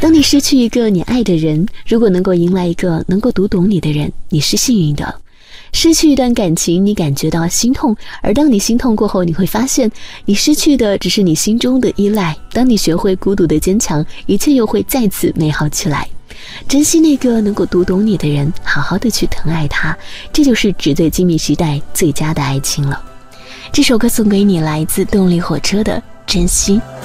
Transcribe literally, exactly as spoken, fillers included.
当你失去一个你爱的人，如果能够迎来一个能够读懂你的人，你是幸运的。失去一段感情，你感觉到心痛，而当你心痛过后，你会发现你失去的只是你心中的依赖。当你学会孤独的坚强，一切又会再次美好起来。珍惜那个能够读懂你的人，好好的去疼爱他，这就是纸醉金迷时代最佳的爱情了。这首歌送给你，来自动力火车的珍惜。